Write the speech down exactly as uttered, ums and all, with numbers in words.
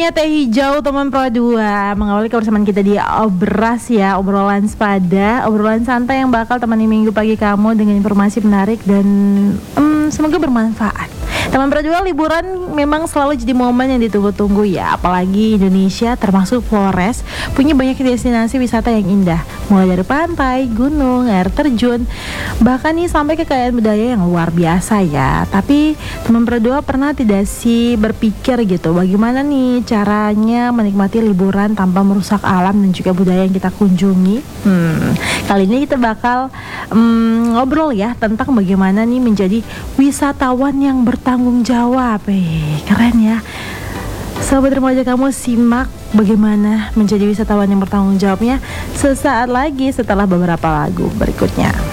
waktunya teh hijau teman Pro dua. Mengawali kebersamaan kita di Obras ya, obrolan sepada, obrolan santai yang bakal temani minggu pagi kamu dengan informasi menarik dan um, semoga bermanfaat. Teman Pro dua, liburan memang selalu jadi momen yang ditunggu-tunggu ya. Apalagi Indonesia termasuk Flores punya banyak destinasi wisata yang indah. Mulai dari pantai, gunung, air terjun, bahkan nih sampai kekayaan budaya yang luar biasa ya. Tapi teman Pro dua pernah tidak sih berpikir gitu, bagaimana nih caranya menikmati liburan tanpa merusak alam dan juga budaya yang kita kunjungi? Hmm, kali ini kita bakal um, ngobrol ya tentang bagaimana nih menjadi wisatawan yang bertanggung jawab. Eh, keren ya. Sobat remaja, kamu simak bagaimana menjadi wisatawan yang bertanggung jawabnya sesaat lagi setelah beberapa lagu berikutnya.